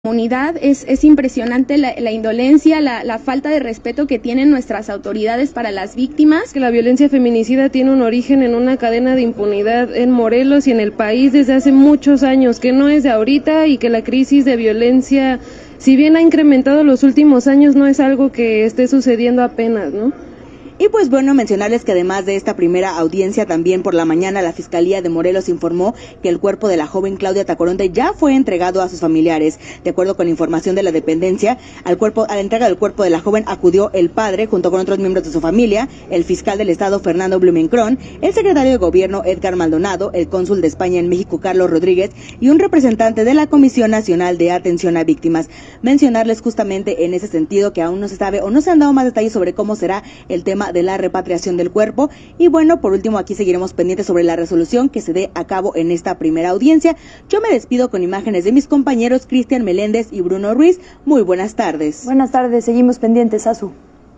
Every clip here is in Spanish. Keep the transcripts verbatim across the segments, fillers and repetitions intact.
comunidad. Es, es impresionante la, la indolencia, la, la falta de respeto que tienen nuestras autoridades para las víctimas. Que la violencia feminicida tiene un origen en una cadena de impunidad en Morelos y en el país desde hace muchos años, que no es de ahorita, y que la crisis de violencia, si bien ha incrementado los últimos años, no es algo que esté sucediendo apenas, ¿no? Y pues bueno, mencionarles que además de esta primera audiencia, también por la mañana la Fiscalía de Morelos informó que el cuerpo de la joven Claudia Tacoronte ya fue entregado a sus familiares. De acuerdo con la información de la dependencia, al cuerpo, a la entrega del cuerpo de la joven acudió el padre junto con otros miembros de su familia, el fiscal del estado Fernando Blumenkron, el secretario de gobierno Edgar Maldonado, el cónsul de España en México Carlos Rodríguez y un representante de la Comisión Nacional de Atención a Víctimas. Mencionarles justamente en ese sentido que aún no se sabe o no se han dado más detalles sobre cómo será el tema de la repatriación del cuerpo. Y bueno, por último, aquí seguiremos pendientes sobre la resolución que se dé a cabo en esta primera audiencia. Yo me despido con imágenes de mis compañeros Cristian Meléndez y Bruno Ruiz. Muy buenas tardes. Buenas tardes, seguimos pendientes, Azu.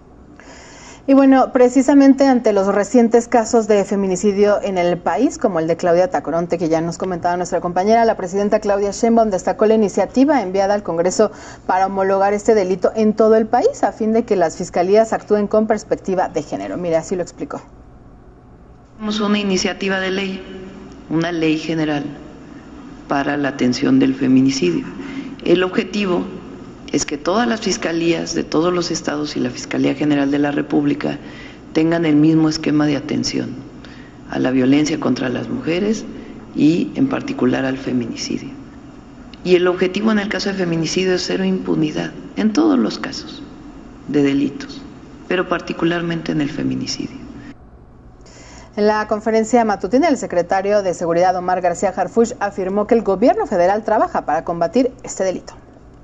Y bueno, precisamente ante los recientes casos de feminicidio en el país, como el de Claudia Tacoronte, que ya nos comentaba nuestra compañera, la presidenta Claudia Sheinbaum destacó la iniciativa enviada al Congreso para homologar este delito en todo el país, a fin de que las fiscalías actúen con perspectiva de género. Mire, así lo explicó. Tenemos una iniciativa de ley, una ley general para la atención del feminicidio. El objetivo es que todas las fiscalías de todos los estados y la Fiscalía General de la República tengan el mismo esquema de atención a la violencia contra las mujeres y en particular al feminicidio. Y el objetivo en el caso de feminicidio es cero impunidad en todos los casos de delitos, pero particularmente en el feminicidio. En la conferencia matutina, el secretario de Seguridad, Omar García Harfuch, afirmó que el gobierno federal trabaja para combatir este delito.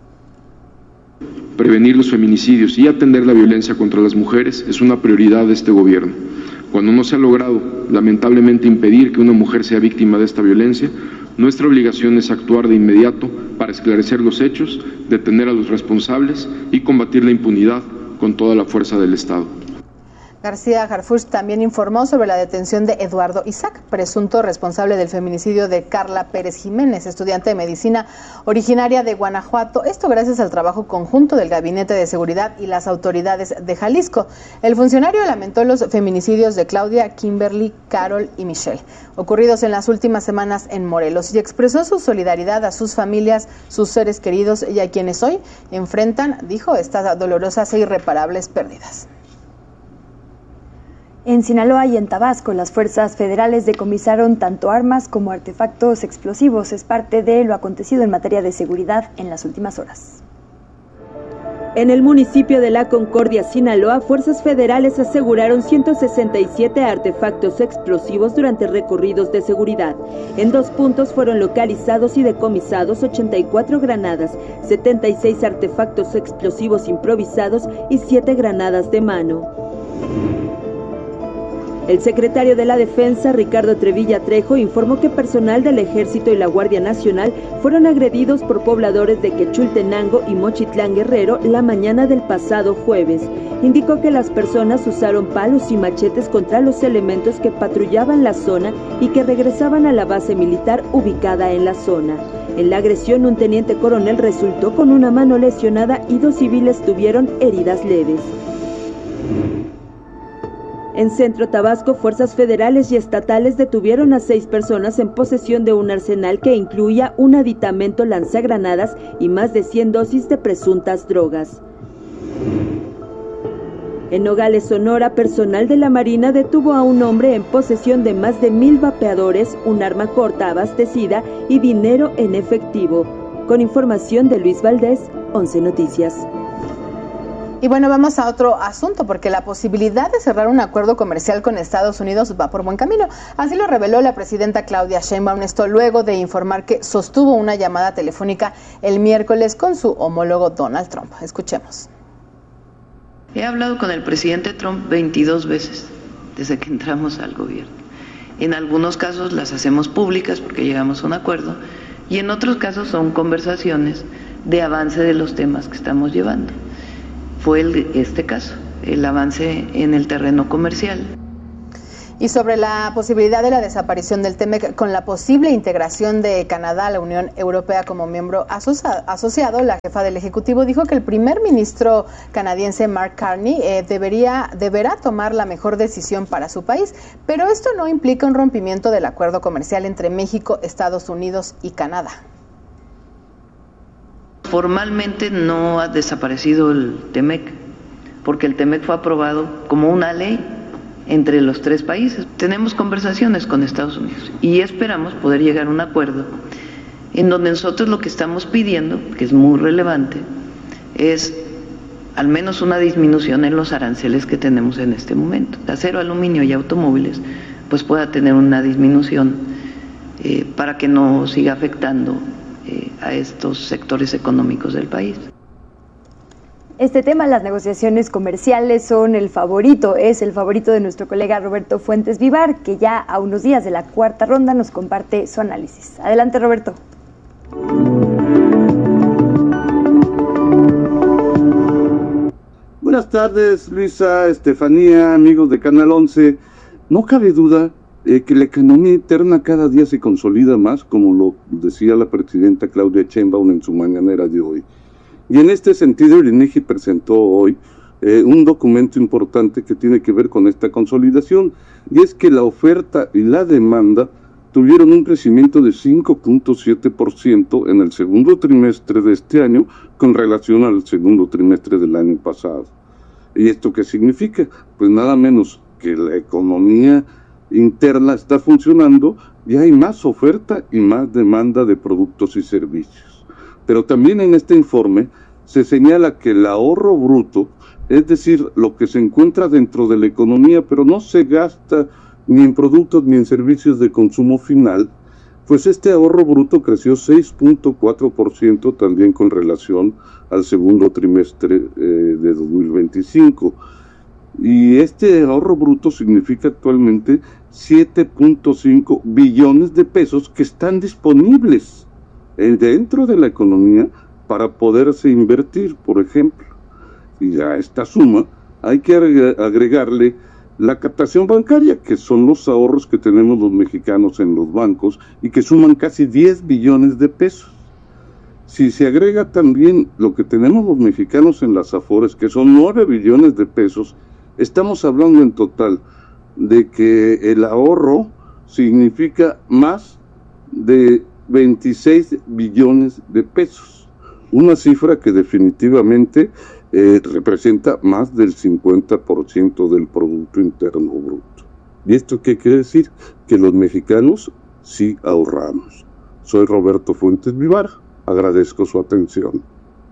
Prevenir los feminicidios y atender la violencia contra las mujeres es una prioridad de este gobierno. Cuando no se ha logrado, lamentablemente, impedir que una mujer sea víctima de esta violencia, nuestra obligación es actuar de inmediato para esclarecer los hechos, detener a los responsables y combatir la impunidad con toda la fuerza del Estado. García Harfuch también informó sobre la detención de Eduardo Isaac, presunto responsable del feminicidio de Carla Pérez Jiménez, estudiante de medicina originaria de Guanajuato. Esto gracias al trabajo conjunto del Gabinete de Seguridad y las autoridades de Jalisco. El funcionario lamentó los feminicidios de Claudia, Kimberly, Carol y Michelle, ocurridos en las últimas semanas en Morelos, y expresó su solidaridad a sus familias, sus seres queridos y a quienes hoy enfrentan, dijo, estas dolorosas e irreparables pérdidas. En Sinaloa y en Tabasco, las fuerzas federales decomisaron tanto armas como artefactos explosivos. Es parte de lo acontecido en materia de seguridad en las últimas horas. En el municipio de La Concordia, Sinaloa, fuerzas federales aseguraron ciento sesenta y siete artefactos explosivos durante recorridos de seguridad. En dos puntos fueron localizados y decomisados ochenta y cuatro granadas, setenta y seis artefactos explosivos improvisados y siete granadas de mano. El secretario de la Defensa, Ricardo Trevilla Trejo, informó que personal del Ejército y la Guardia Nacional fueron agredidos por pobladores de Quechultenango y Mochitlán Guerrero la mañana del pasado jueves. Indicó que las personas usaron palos y machetes contra los elementos que patrullaban la zona y que regresaban a la base militar ubicada en la zona. En la agresión, un teniente coronel resultó con una mano lesionada y dos civiles tuvieron heridas leves. En Centro Tabasco, fuerzas federales y estatales detuvieron a seis personas en posesión de un arsenal que incluía un aditamento lanzagranadas y más de cien dosis de presuntas drogas. En Nogales, Sonora, personal de la Marina detuvo a un hombre en posesión de más de mil vapeadores, un arma corta abastecida y dinero en efectivo. Con información de Luis Valdés, Once Noticias. Y bueno, vamos a otro asunto, porque la posibilidad de cerrar un acuerdo comercial con Estados Unidos va por buen camino. Así lo reveló la presidenta Claudia Sheinbaum, esto luego de informar que sostuvo una llamada telefónica el miércoles con su homólogo Donald Trump. Escuchemos. He hablado con el presidente Trump veintidós veces desde que entramos al gobierno. En algunos casos las hacemos públicas porque llegamos a un acuerdo y en otros casos son conversaciones de avance de los temas que estamos llevando. Fue el, este caso, el avance en el terreno comercial. Y sobre la posibilidad de la desaparición del TEMEC con la posible integración de Canadá a la Unión Europea como miembro asocia- asociado, la jefa del Ejecutivo dijo que el primer ministro canadiense Mark Carney eh, debería, deberá tomar la mejor decisión para su país, pero esto no implica un rompimiento del acuerdo comercial entre México, Estados Unidos y Canadá. Formalmente no ha desaparecido el TEMEC, porque el TEMEC fue aprobado como una ley entre los tres países. Tenemos conversaciones con Estados Unidos y esperamos poder llegar a un acuerdo en donde nosotros lo que estamos pidiendo, que es muy relevante, es al menos una disminución en los aranceles que tenemos en este momento. Acero, aluminio y automóviles, pues pueda tener una disminución eh, para que no siga afectando eh, a estos sectores económicos del país. Este tema, las negociaciones comerciales, son el favorito, es el favorito de nuestro colega Roberto Fuentes Vivar, que ya a unos días de la cuarta ronda nos comparte su análisis. Adelante, Roberto. Buenas tardes, Luisa, Estefanía, amigos de Canal once. No cabe duda eh, que la economía interna cada día se consolida más, como lo decía la presidenta Claudia Sheinbaum en su mañanera de hoy. Y en este sentido, el INEGI presentó hoy eh, un documento importante que tiene que ver con esta consolidación, y es que la oferta y la demanda tuvieron un crecimiento de cinco punto siete por ciento en el segundo trimestre de este año con relación al segundo trimestre del año pasado. ¿Y esto qué significa? Pues nada menos que la economía interna está funcionando y hay más oferta y más demanda de productos y servicios. Pero también en este informe se señala que el ahorro bruto, es decir, lo que se encuentra dentro de la economía, pero no se gasta ni en productos ni en servicios de consumo final, pues este ahorro bruto creció seis punto cuatro por ciento también con relación al segundo trimestre eh, de dos mil veinticinco. Y este ahorro bruto significa actualmente siete punto cinco billones de pesos que están disponibles dentro de la economía para poderse invertir, por ejemplo. Y a esta suma hay que agregarle la captación bancaria, que son los ahorros que tenemos los mexicanos en los bancos y que suman casi diez billones de pesos. Si se agrega también lo que tenemos los mexicanos en las Afores, que son nueve billones de pesos, estamos hablando en total de que el ahorro significa más de veintiséis billones de pesos, una cifra que definitivamente eh, representa más del cincuenta por ciento del Producto Interno Bruto. ¿Y esto qué quiere decir? Que los mexicanos sí ahorramos. Soy Roberto Fuentes Vivar, agradezco su atención.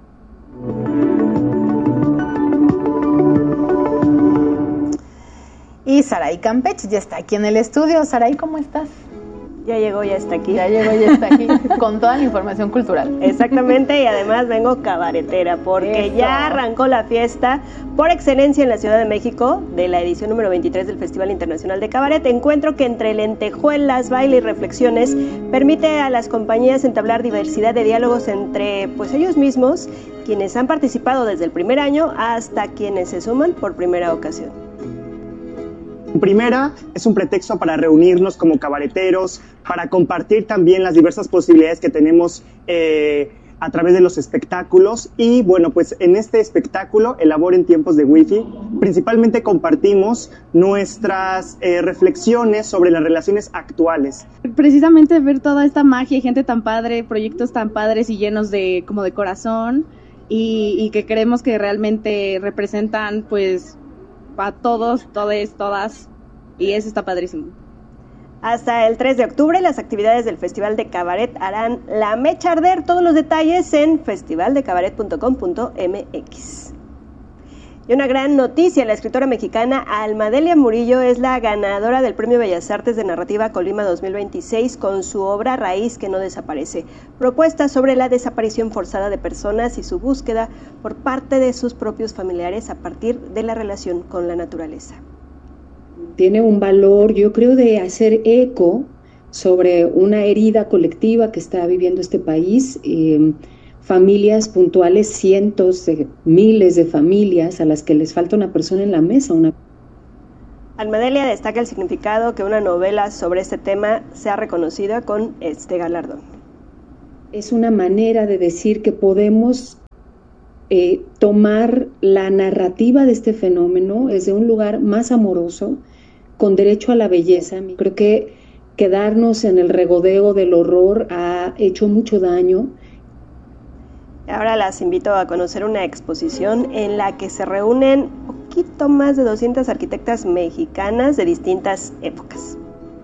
Y Saray Campech ya está aquí en el estudio. Saray, ¿cómo estás? Ya llegó, ya está aquí. Ya llegó, ya está aquí, con toda la información cultural. Exactamente, y además vengo cabaretera, porque Eso. ya arrancó la fiesta por excelencia en la Ciudad de México, de la edición número veintitrés del Festival Internacional de Cabaret. Encuentro que entre lentejuelas, baile y reflexiones permite a las compañías entablar diversidad de diálogos entre pues ellos mismos, quienes han participado desde el primer año, hasta quienes se suman por primera ocasión. Primera, es un pretexto para reunirnos como cabareteros, para compartir también las diversas posibilidades que tenemos eh, a través de los espectáculos. Y bueno, pues en este espectáculo, Elabora en tiempos de Wi-Fi, principalmente compartimos nuestras eh, reflexiones sobre las relaciones actuales. Precisamente ver toda esta magia y gente tan padre, proyectos tan padres y llenos de como de corazón y, y que creemos que realmente representan pues a todos, todes, todas, y eso está padrísimo. Hasta el tres de octubre las actividades del Festival de Cabaret harán la mecha arder. Todos los detalles en festival de cabaret punto com punto m x. Y una gran noticia, la escritora mexicana Almadelia Murillo es la ganadora del Premio Bellas Artes de Narrativa Colima dos mil veintiséis con su obra Raíz que no desaparece, propuesta sobre la desaparición forzada de personas y su búsqueda por parte de sus propios familiares a partir de la relación con la naturaleza. Tiene un valor, yo creo, de hacer eco sobre una herida colectiva que está viviendo este país, eh, familias puntuales, cientos de miles de familias a las que les falta una persona en la mesa. Una... Almadelia destaca el significado que una novela sobre este tema sea reconocida con este galardón. Es una manera de decir que podemos eh, tomar la narrativa de este fenómeno desde un lugar más amoroso, con derecho a la belleza. Creo que quedarnos en el regodeo del horror ha hecho mucho daño. Ahora las invito a conocer una exposición en la que se reúnen un poquito más de doscientas arquitectas mexicanas de distintas épocas.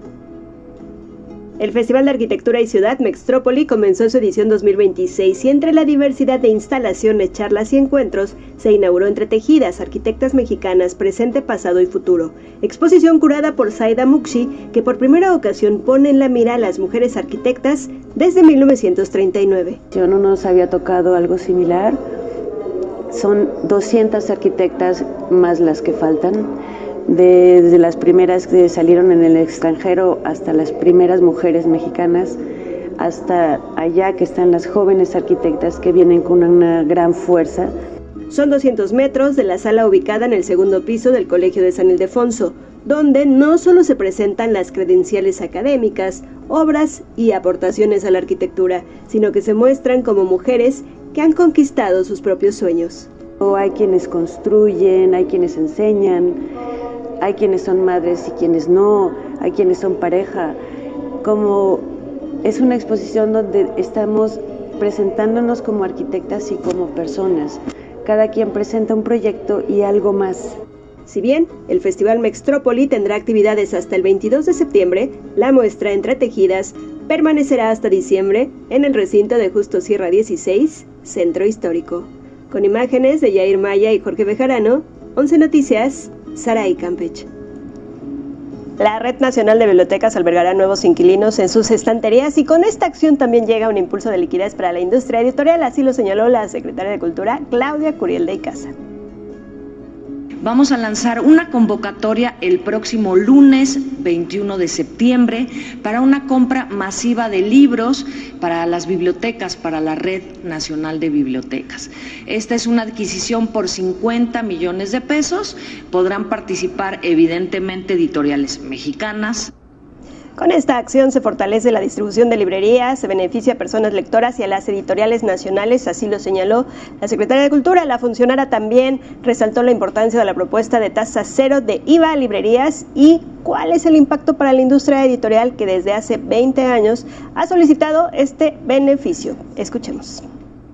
El Festival de Arquitectura y Ciudad Mextrópoli comenzó su edición dos mil veintiséis y entre la diversidad de instalaciones, charlas y encuentros se inauguró Entre Tejidas, Arquitectas Mexicanas, Presente, Pasado y Futuro, exposición curada por Zaida Mukshi, que por primera ocasión pone en la mira a las mujeres arquitectas desde mil novecientos treinta y nueve. Yo no nos había tocado algo similar, son doscientas arquitectas más las que faltan. Desde las primeras que salieron en el extranjero hasta las primeras mujeres mexicanas, hasta allá que están las jóvenes arquitectas que vienen con una gran fuerza. Son doscientos metros de la sala ubicada en el segundo piso del Colegio de San Ildefonso, donde no solo se presentan las credenciales académicas, obras y aportaciones a la arquitectura, sino que se muestran como mujeres que han conquistado sus propios sueños. Hay quienes construyen, hay quienes enseñan, hay quienes son madres y quienes no, hay quienes son pareja. Como es una exposición donde estamos presentándonos como arquitectas y como personas. Cada quien presenta un proyecto y algo más. Si bien el Festival Mextrópoli tendrá actividades hasta el veintidós de septiembre, la muestra Entre Tejidas permanecerá hasta diciembre en el recinto de Justo Sierra dieciséis, Centro Histórico. Con imágenes de Yair Maya y Jorge Bejarano, Once Noticias, Saray Campeche. La Red Nacional de Bibliotecas albergará nuevos inquilinos en sus estanterías y con esta acción también llega un impulso de liquidez para la industria editorial, así lo señaló la secretaria de Cultura, Claudia Curiel de Icaza. Vamos a lanzar una convocatoria el próximo lunes veintiuno de septiembre para una compra masiva de libros para las bibliotecas, para la Red Nacional de Bibliotecas. Esta es una adquisición por cincuenta millones de pesos. Podrán participar evidentemente editoriales mexicanas. Con esta acción se fortalece la distribución de librerías, se beneficia a personas lectoras y a las editoriales nacionales, así lo señaló la secretaria de Cultura. La funcionaria también resaltó la importancia de la propuesta de tasa cero de I V A a librerías y cuál es el impacto para la industria editorial que desde hace veinte años ha solicitado este beneficio. Escuchemos.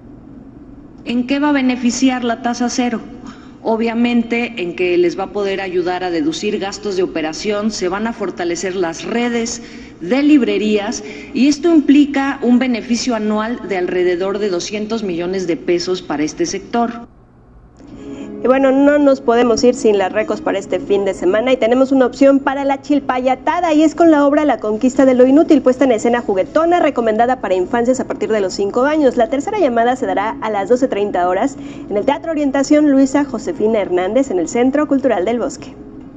¿En qué va a beneficiar la tasa cero? Obviamente en que les va a poder ayudar a deducir gastos de operación, se van a fortalecer las redes de librerías y esto implica un beneficio anual de alrededor de doscientos millones de pesos para este sector. Y bueno, no nos podemos ir sin las recos para este fin de semana y tenemos una opción para la chilpayatada y es con la obra La Conquista de lo Inútil, puesta en escena juguetona, recomendada para infancias a partir de los cinco años. La tercera llamada se dará a las doce treinta horas en el Teatro Orientación Luisa Josefina Hernández en el Centro Cultural del Bosque.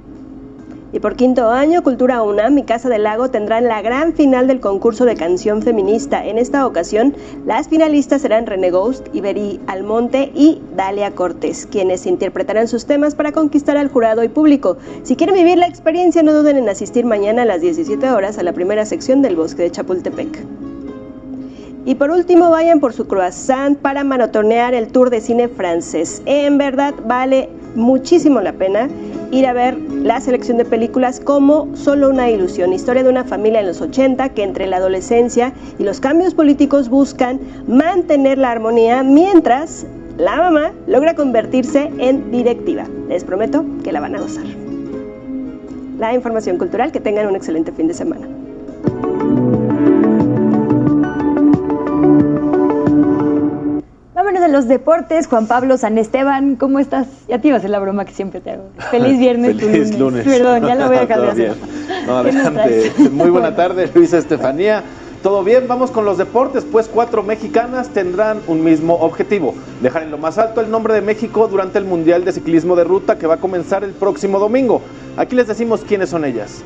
Y por quinto año, Cultura UNAM y Casa del Lago tendrán la gran final del concurso de canción feminista. En esta ocasión, las finalistas serán René Ghost, Iberi Almonte y Dalia Cortés, quienes interpretarán sus temas para conquistar al jurado y público. Si quieren vivir la experiencia, no duden en asistir mañana a las diecisiete horas a la primera sección del Bosque de Chapultepec. Y por último, vayan por su croissant para maratonear el tour de cine francés. En verdad, vale muchísimo la pena ir a ver la selección de películas como Solo una ilusión, historia de una familia en los ochenta que entre la adolescencia y los cambios políticos buscan mantener la armonía mientras la mamá logra convertirse en directiva. Les prometo que la van a gozar. La información cultural, que tengan un excelente fin de semana. Vámonos a los deportes. Juan Pablo San Esteban, ¿cómo estás? Ya te iba a hacer la broma que siempre te hago. Feliz viernes. Feliz lunes. lunes. Perdón, ya lo voy a dejar de hacer. No, adelante. Muy buena tarde, Luisa Estefanía. Todo bien, vamos con los deportes, pues cuatro mexicanas tendrán un mismo objetivo: dejar en lo más alto el nombre de México durante el Mundial de Ciclismo de Ruta que va a comenzar el próximo domingo. Aquí les decimos quiénes son ellas.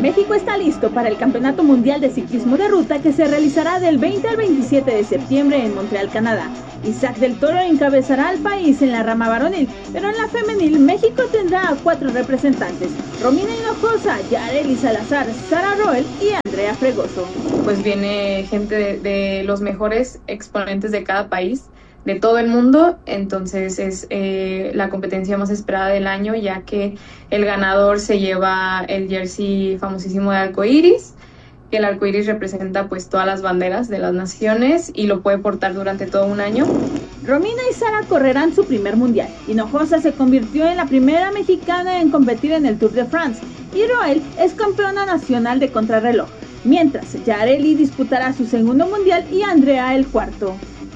México está listo para el Campeonato Mundial de Ciclismo de Ruta que se realizará del veinte al veintisiete de septiembre en Montreal, Canadá. Isaac del Toro encabezará al país en la rama varonil, pero en la femenil México tendrá a cuatro representantes: Romina Hinojosa, Yareli Salazar, Sara Roel y Andrea Fregoso. Pues viene gente de, de los mejores exponentes de cada país, de todo el mundo, entonces es eh, la competencia más esperada del año, ya que el ganador se lleva el jersey famosísimo de arcoíris, que el arcoíris representa pues todas las banderas de las naciones y lo puede portar durante todo un año. Romina y Sara correrán su primer mundial. Hinojosa se convirtió en la primera mexicana en competir en el Tour de France y Roel es campeona nacional de contrarreloj, mientras Yareli disputará su segundo mundial y Andrea el cuarto.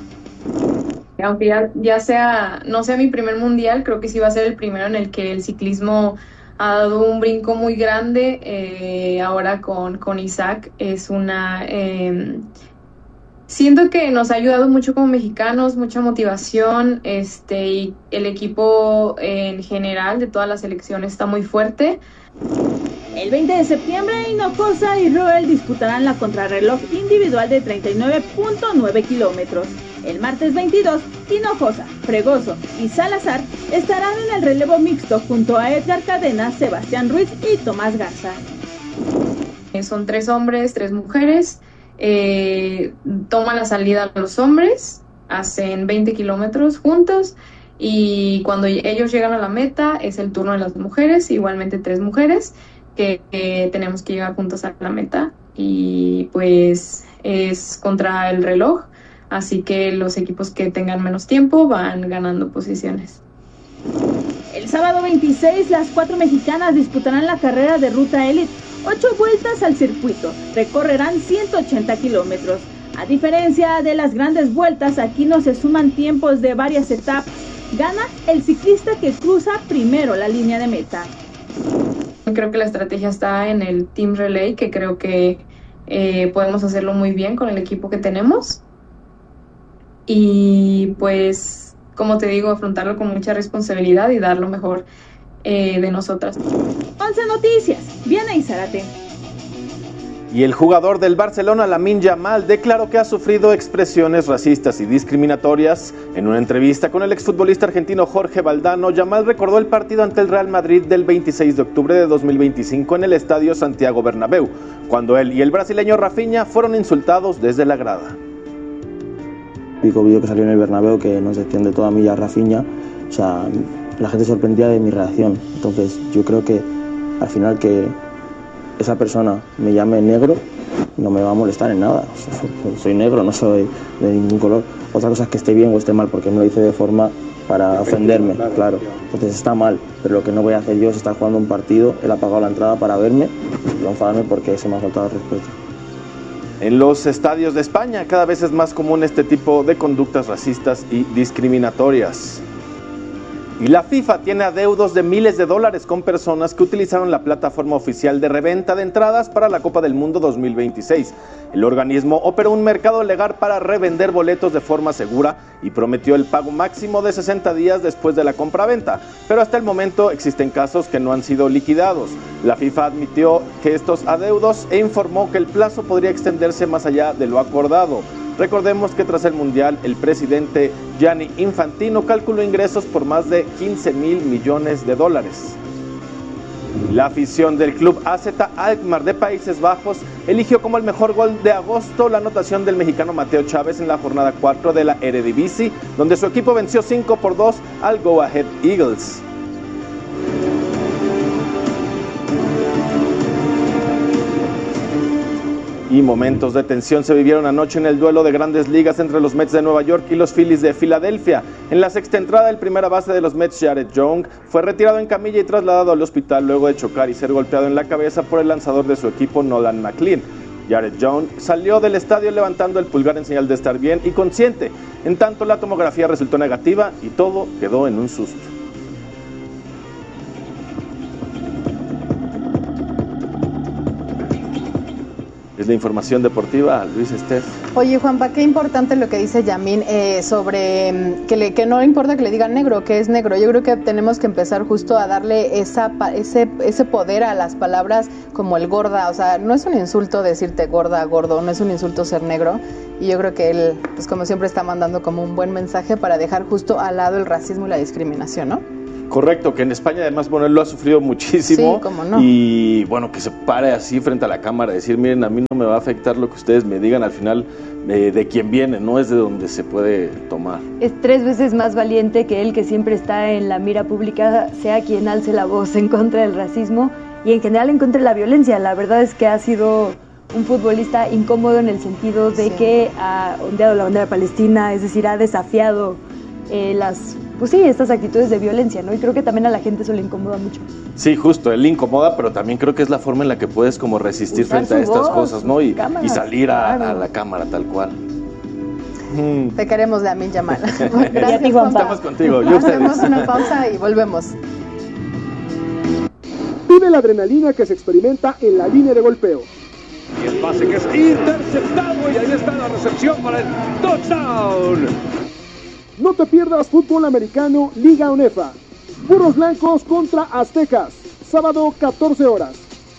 Aunque ya, ya sea, no sea mi primer mundial, creo que sí va a ser el primero en el que el ciclismo ha dado un brinco muy grande. Eh, ahora con, con Isaac es una... Eh, siento que nos ha ayudado mucho como mexicanos, mucha motivación, este, y el equipo en general de toda la selección está muy fuerte. El veinte de septiembre, Hinojosa y Roel disputarán la contrarreloj individual de treinta y nueve punto nueve kilómetros. El martes veintidós, Hinojosa, Fregoso y Salazar estarán en el relevo mixto junto a Edgar Cadena, Sebastián Ruiz y Tomás Garza. Son tres hombres, tres mujeres, eh, toman la salida los hombres, hacen veinte kilómetros juntos y cuando ellos llegan a la meta es el turno de las mujeres, igualmente tres mujeres que, que tenemos que llegar juntos a la meta y pues es contra el reloj. Así que los equipos que tengan menos tiempo van ganando posiciones. El sábado veintiséis, las cuatro mexicanas disputarán la carrera de Ruta Elite, ocho vueltas al circuito, recorrerán ciento ochenta kilómetros. A diferencia de las grandes vueltas, aquí no se suman tiempos de varias etapas. Gana el ciclista que cruza primero la línea de meta. Creo que la estrategia está en el Team Relay, que creo que eh, podemos hacerlo muy bien con el equipo que tenemos. Y pues, como te digo, afrontarlo con mucha responsabilidad y dar lo mejor eh, de nosotras. once Noticias, Viana y Zárate. Y el jugador del Barcelona, Lamine Yamal, declaró que ha sufrido expresiones racistas y discriminatorias. En una entrevista con el exfutbolista argentino Jorge Valdano, Yamal recordó el partido ante el Real Madrid del veintiséis de octubre de dos mil veinticinco en el estadio Santiago Bernabéu, cuando él y el brasileño Rafinha fueron insultados desde la grada. El vídeo que salió en el Bernabéu, que nos decían de toda milla Rafinha, o sea, la gente sorprendía de mi reacción. Entonces yo creo que al final que esa persona me llame negro no me va a molestar en nada. O sea, soy negro, no soy de ningún color. Otra cosa es que esté bien o esté mal, porque me lo dice de forma para ofenderme, claro. Entonces está mal, pero lo que no voy a hacer yo es estar jugando un partido, él ha pagado la entrada para verme y enfadarme porque se me ha faltado el respeto. En los estadios de España cada vez es más común este tipo de conductas racistas y discriminatorias. Y la FIFA tiene adeudos de miles de dólares con personas que utilizaron la plataforma oficial de reventa de entradas para la Copa del Mundo dos mil veintiséis. El organismo operó un mercado legal para revender boletos de forma segura y prometió el pago máximo de sesenta días después de la compraventa, pero hasta el momento existen casos que no han sido liquidados. La FIFA admitió que estos adeudos e informó que el plazo podría extenderse más allá de lo acordado. Recordemos que tras el Mundial, el presidente Gianni Infantino calculó ingresos por más de quince mil millones de dólares. La afición del club A Z Alkmaar de Países Bajos eligió como el mejor gol de agosto la anotación del mexicano Mateo Chávez en la jornada cuatro de la Eredivisie, donde su equipo venció cinco por dos al Go Ahead Eagles. Y momentos de tensión se vivieron anoche en el duelo de Grandes Ligas entre los Mets de Nueva York y los Phillies de Filadelfia. En la sexta entrada, el primera base de los Mets, Jared Young, fue retirado en camilla y trasladado al hospital luego de chocar y ser golpeado en la cabeza por el lanzador de su equipo, Nolan McLean. Jared Young salió del estadio levantando el pulgar en señal de estar bien y consciente. En tanto, la tomografía resultó negativa y todo quedó en un susto. Es la información deportiva, Luis Esther. Oye, Juanpa, qué importante lo que dice Yamín eh, sobre mm, que, le, que no importa que le digan negro, que es negro. Yo creo que tenemos que empezar justo a darle esa, ese, ese poder a las palabras como el gorda. O sea, no es un insulto decirte gorda, gordo, no es un insulto ser negro. Y yo creo que él, pues como siempre, está mandando como un buen mensaje para dejar justo al lado el racismo y la discriminación, ¿no? Correcto, que en España además, bueno, él lo ha sufrido muchísimo. Sí, cómo no. Y bueno, que se pare así frente a la cámara, decir, miren, a mí no me va a afectar lo que ustedes me digan, al final eh, de quién viene, no es de donde se puede tomar. Es tres veces más valiente que él, que siempre está en la mira pública, sea quien alce la voz en contra del racismo y en general en contra de la violencia. La verdad es que ha sido un futbolista incómodo en el sentido de sí. que ha ondeado la bandera palestina, es decir, ha desafiado eh, las... Pues sí, estas actitudes de violencia, ¿no? Y creo que también a la gente eso le incomoda mucho. Sí, justo, él le incomoda, pero también creo que es la forma en la que puedes como resistir Usar frente a estas voz, cosas, ¿no? Y, cámaras, y salir a, claro. a la cámara tal cual. Te queremos, Lamin Yamal. Gracias, Juanpa. Estamos contigo. Yo Hacemos una pausa y volvemos. Vive la adrenalina que se experimenta en la línea de golpeo. Y el pase que es interceptado y ahí está la recepción para el touchdown. No te pierdas fútbol americano Liga ONEFA. Burros Blancos contra Aztecas. Sábado catorce horas.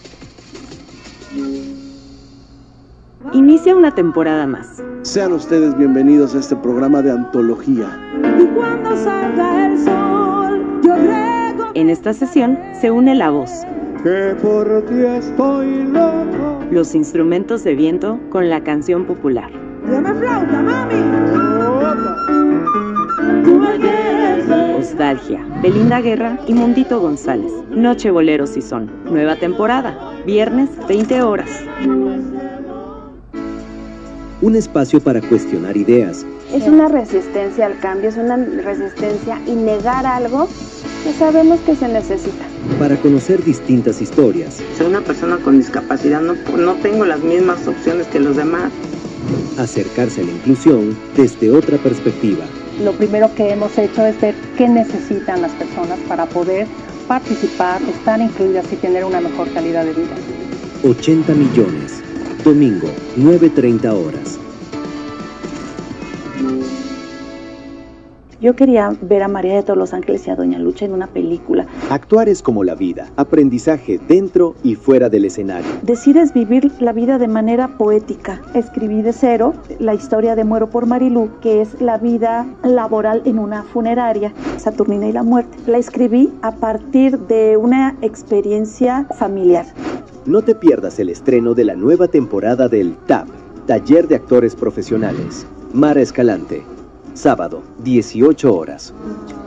Inicia una temporada más. Sean ustedes bienvenidos a este programa de antología. Y cuando salga el sol, yo rego. En esta sesión se une la voz. Que por ti estoy loco. Los instrumentos de viento con la canción popular. ¡Dame flauta, mami! Nostalgia, Belinda Guerra y Mundito González. Noche Boleros y Son. Nueva temporada. Viernes, veinte horas. Un espacio para cuestionar ideas. Es una resistencia al cambio, es una resistencia y negar algo que sabemos que se necesita. Para conocer distintas historias. Soy una persona con discapacidad, no, no tengo las mismas opciones que los demás. Acercarse a la inclusión desde otra perspectiva. Lo primero que hemos hecho es ver qué necesitan las personas para poder participar, estar incluidas y tener una mejor calidad de vida. ochenta millones. Domingo, nueve treinta horas. Yo quería ver a María de todos los Ángeles y a Doña Lucha en una película. Actuar es como la vida, aprendizaje dentro y fuera del escenario. Decides vivir la vida de manera poética. Escribí de cero la historia de Muero por Marilú, que es la vida laboral en una funeraria, Saturnina y la muerte. La escribí a partir de una experiencia familiar. No te pierdas el estreno de la nueva temporada del T A P, Taller de Actores Profesionales. Mara Escalante. Sábado, dieciocho horas.